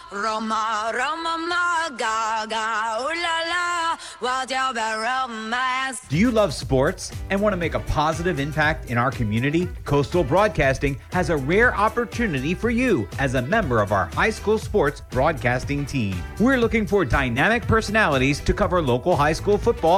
Roma, Roma, ma, gaga, ooh la la, what's your romance? Do you love sports and want to make a positive impact in our community? Coastal Broadcasting has a rare opportunity for you as a member of our high school sports broadcasting team. We're looking for dynamic personalities to cover local high school football